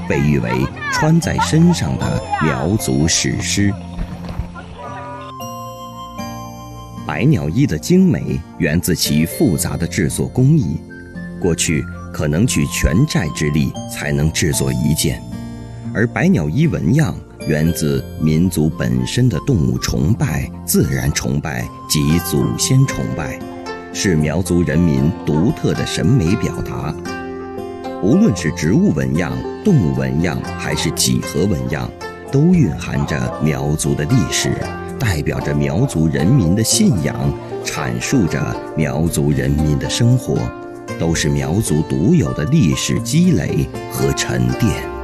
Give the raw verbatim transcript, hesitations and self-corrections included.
被誉为穿在身上的苗族史诗。百鸟衣的精美源自其复杂的制作工艺，过去可能举全寨之力才能制作一件，而百鸟衣纹样源自民族本身的动物崇拜、自然崇拜及祖先崇拜，是苗族人民独特的审美表达。无论是植物纹样、动物纹样还是几何纹样，都蕴含着苗族的历史，代表着苗族人民的信仰，阐述着苗族人民的生活，都是苗族独有的历史积累和沉淀。